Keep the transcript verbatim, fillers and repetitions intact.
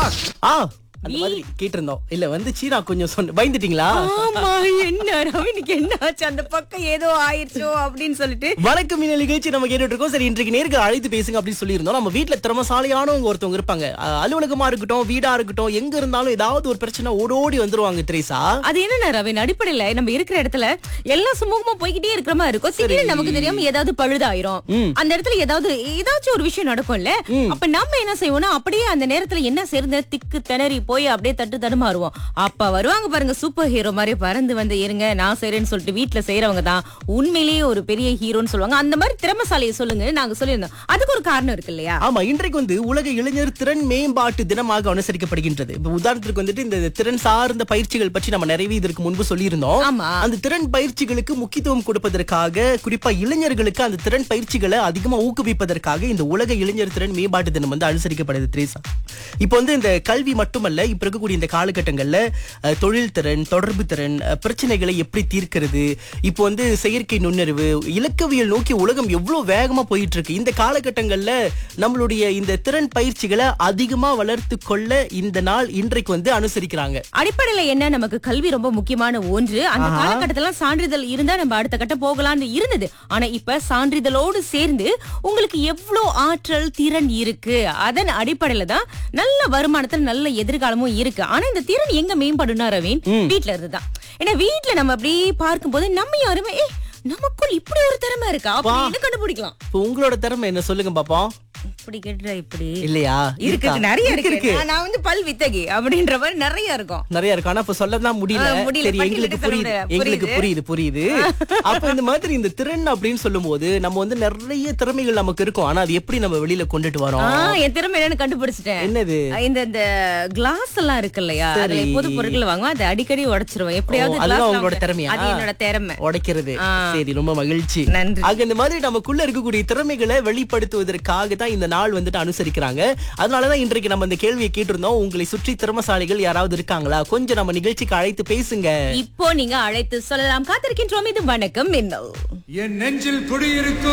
ஆ அந்த மாதிரி கேட்டிருந்தோம். இல்ல வந்து சீனா கொஞ்சம் சொன்ன பயந்துட்டீங்களா? ஆமா, என்ன ரவினிக்கு என்ன ஆச்சு, அந்த பக்கம் ஏதோ ஆயிடுச்சோ அப்படின்னு சொல்லிட்டு வணக்கம் இந்த நிகழ்ச்சி நம்ம கேட்டுட்டு இருக்கோம். சரி, இன்றைக்கு நேருக்கு அழைத்து பேசுங்க அப்படின்னு சொல்லியிருந்தோம். நம்ம வீட்டுல திறமசாலியானவங்க ஒருத்தவங்க இருப்பாங்க. அஹ், அலுவலகமா இருக்கட்டும், வீடா இருக்கட்டும், எங்க இருந்தாலும் ஏதாவது ஒரு பிரச்சனை ஓடோடி வந்துருவாங்க. திரேசா, அது என்னன்னா ரவின், அடிப்படையில நம்ம இருக்கிற இடத்துல எல்லாம் சுமூகமா போய்கிட்டே இருக்கிற மாதிரி இருக்கும். திடீர்னு நமக்கு தெரியாம ஏதாவது பழுதாயிரும், அந்த இடத்துல ஏதாவது ஏதாச்சும் ஒரு விஷயம் நடக்கும்ல. அப்ப நம்ம என்ன செய்வோம்னா, அப்படியே அந்த நேரத்துல என்ன சேர்ந்து திக்கு திணறி போய் அப்படியே தட்டு தடுமாறுவோம். அப்ப வருவாங்க பாருங்க, சூப்பர் ஹீரோ மாதிரி பறந்து வந்து, இருங்க நான் செய்றேன்னு சொல்லிட்டு வீட்டுல செய்யறவங்க தான் உண்மையிலேயே ஒரு பெரிய ஹீரோன்னு சொல்லுவாங்க. அந்த மாதிரி திறமசாலியை சொல்லுங்க நாங்க சொல்லியிருந்தோம். அதுக்கு ஒரு காரணம் இருக்கு இல்லையா? ஆமா, இன்றைக்கு வந்து உலக இளைஞர் திறன் மேம்பாட்டு தினமாக அனுசரிக்கப்படுகின்றது. இப்ப உதாரணத்துக்கு வந்துட்டு இந்த திறன் சார்ந்த பயிற்சிகள் பற்றி நம்ம நிறைய இதற்கு முன்பு சொல்லியிருந்தோம். ஆமா. அந்த திறன் பயிற்சிகளுக்கு முக்கியத்துவம் கொடுப்பதற்காக, குறிப்பா இளைஞர்களுக்கு அந்த திறன் பயிற்சிகளை அதிகமா ஊக்குவிப்பதற்காக இந்த உலக இளைஞர் திறன் மேம்பாட்டு தினம் வந்து அனுசரிக்கப்படுது. திரேசா, இப்போ வந்து இந்த கல்வி மட்டுமல்ல, இப்ப இருக்கக்கூடிய இந்த காலகட்டங்கள்ல அஹ், தொழில் திறன், தொடர்பு திறன், அஹ், பிரச்சனைகளை எப்படி தீர்க்கிறது, இப்போ வந்து செயற்கை நுண்ணறிவு, இலக்கவியல் நோக்கி உலகம் எவ்வளவு வேகமா போயிட்டு இருக்கு. இந்த காலகட்டங்கள்ல நம்மளுடைய இந்த திறன் பயிற்சிகளை அதிகமா வளர்த்து கொள்ள இந்த நாள் இன்றைக்கு வந்து அனுசரிக்கிறாங்க. அடிப்படையில என்ன, நமக்கு கல்வி ரொம்ப முக்கியமான ஒன்று. அந்த காலகட்டத்துல சான்றிதழ் இருந்தா நம்ம அடுத்த கட்டம் போகலாம்னு இருந்தது. ஆனா இப்ப சான்றிதழோடு சேர்ந்து உங்களுக்கு எவ்வளவு ஆற்றல், திறன் இருக்கு, அதன் அடிப்படையில தான் நல்ல வருமானத்துல நல்ல எதிர்காலமும் இருக்கு. ஆனா இந்த திறன் எங்க மேம்படுனா ரவீன், வீட்டுல இருந்துதான். ஏன்னா வீட்டுல நம்ம அப்படி பார்க்கும்போது நம்ம யாருமே ஏய், நமக்குள் இப்படி ஒரு திறமை இருக்கா அப்படின்னு கண்டுபிடிக்கலாம். இப்போ உங்களோட திறமை என்ன சொல்லுங்க பாப்போம். இப்படி கேட்டுற இப்படி இல்லையா? இருக்கு, இருக்கா? நிறைய இருக்கு, இருக்கு. இருக்கு. நான் வந்து பல் வித்தகி அப்படின்ற மாதிரி நிறைய இருக்கும். நிறைய இருக்கு. ஆனா இப்ப சொல்லதான் முடியல. ஆ, முடியல. சரி, எங்களுக்கு பட்டியலிட்டு புரியுது, சொல்ல எங்களுக்கு புரியுது. புரியுது புரியுது அப்ப இந்த மாதிரி இந்த திறன் அப்படின்னு சொல்லும் போது நம்ம வந்து நிறைய திறமைகள் நமக்கு இருக்கும். ஆனா அது எப்படி நம்ம வெளியில கொண்டுட்டு வரோம்? ஆ, என் திறமை என்னன்னு கண்டுபிடிச்சிட்டேன். என்னது? இந்த இந்த கிளாஸ் எல்லாம் இருக்கு இல்லையா, அதுல பொது பொருட்கள் வாங்குவோம், அதை அடிக்கடி உடைச்சிருவேன். எப்படியாவது ஓ, அதுதான் glass உங்களோட வாங்க- திறமையா? அது என்னோட திறமை. உடைக்கிறது. ஆ. சரி, ரொம்ப மகிழ்ச்சி. நன்றி. ஆக இந்த மாதிரி நமக்குள்ள இருக்கக்கூடிய திறமைகளை வெளிப்படுத்துவதற்காக தான் இந்த நாள் வந்துட்டு அனுசரிக்கிறாங்க. அதனாலதான் இன்றைக்கு நம்ம இந்த கேள்வியை கேட்டிருந்தோம். உங்களை சுற்றி திறமசாலிகள் யாராவது இருக்காங்களா? கொஞ்சம் நம்ம நிகழ்ச்சிக்கு அழைத்து பேசுங்க. இப்போ நீங்க அழைத்து சொல்லலாம். காத்திருக்கின்றோம். இது வணக்கம் மின்னல். என் நெஞ்சில் குடியிருக்கும்